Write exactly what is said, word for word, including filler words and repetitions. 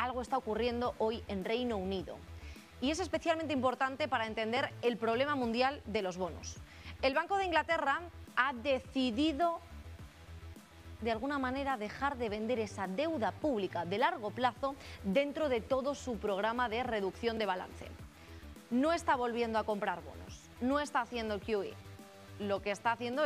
algo está ocurriendo hoy en Reino Unido. Y es especialmente importante para entender el problema mundial de los bonos. El Banco de Inglaterra ha decidido, de alguna manera, dejar de vender esa deuda pública de largo plazo dentro de todo su programa de reducción de balance. No está volviendo a comprar bonos, no está haciendo el Q E. Lo que está haciendo